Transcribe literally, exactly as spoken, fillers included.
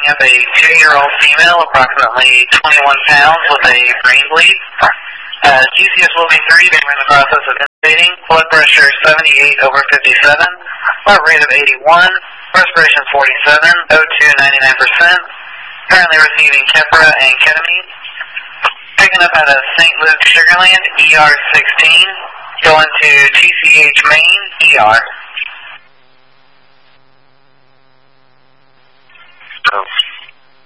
up a two-year-old female, approximately twenty-one pounds, with a brain bleed. Uh, G C S will be three, being in the process of intubating. Blood pressure seventy-eight over fifty-seven. Heart rate of eighty-one. Respiration forty-seven. O two ninety-nine percent. Currently receiving Keppra and ketamine. Picking up out of Saint Luke Sugarland, E R sixteen. Going to T C H Main, E R. Oh.